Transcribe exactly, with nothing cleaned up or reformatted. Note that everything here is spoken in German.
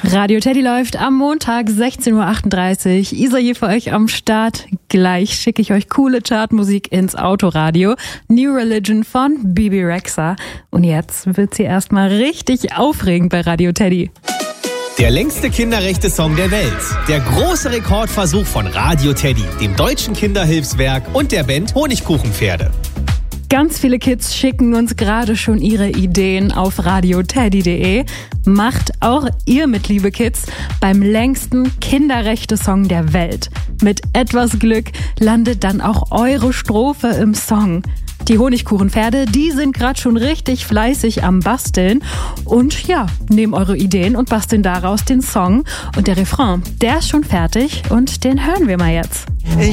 Radio Teddy läuft am Montag sechzehn Uhr achtunddreißig. Isa hier für euch am Start. Gleich schicke ich euch coole Chartmusik ins Autoradio. New Religion von Bebe Rexha. Und jetzt wird's hier erstmal richtig aufregend bei Radio Teddy. Der längste Kinderrechte-Song der Welt. Der große Rekordversuch von Radio Teddy, dem Deutschen Kinderhilfswerk und der Band Honigkuchenpferde. Ganz viele Kids schicken uns gerade schon ihre Ideen auf radioteddy punkt de. Macht auch ihr mit, liebe Kids, beim längsten Kinderrechte-Song der Welt. Mit etwas Glück landet dann auch eure Strophe im Song. Die Honigkuchenpferde, die sind gerade schon richtig fleißig am Basteln. Und ja, nehmen eure Ideen und basteln daraus den Song. Und der Refrain, der ist schon fertig und den hören wir mal jetzt.